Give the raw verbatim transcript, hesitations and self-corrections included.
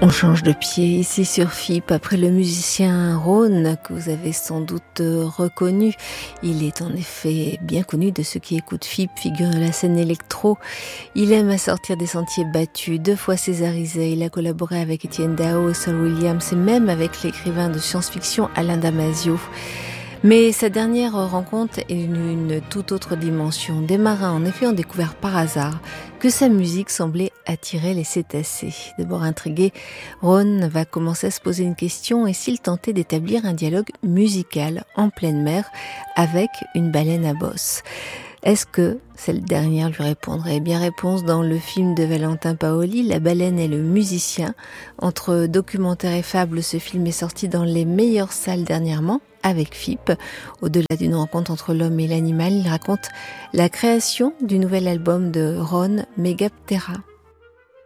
On change de pied ici sur F I P après le musicien Rhône que vous avez sans doute reconnu. Il est en effet bien connu de ceux qui écoutent F I P, figure de la scène électro. Il aime à sortir des sentiers battus, deux fois césarisé. Il a collaboré avec Étienne Dao, Saul Williams et même avec l'écrivain de science-fiction Alain Damasio. Mais sa dernière rencontre est une, une toute autre dimension. Des marins, en effet, ont découvert par hasard que sa musique semblait attirer les cétacés. D'abord intrigué, Rhône va commencer à se poser une question: et s'il tentait d'établir un dialogue musical en pleine mer avec une baleine à bosse? Est-ce que cette dernière lui répondrait? Eh bien, réponse dans le film de Valentin Paoli, La baleine et le musicien. Entre documentaire et fable, ce film est sorti dans les meilleures salles dernièrement avec F I P. Au-delà d'une rencontre entre l'homme et l'animal, il raconte la création du nouvel album de Rhône, Megaptera.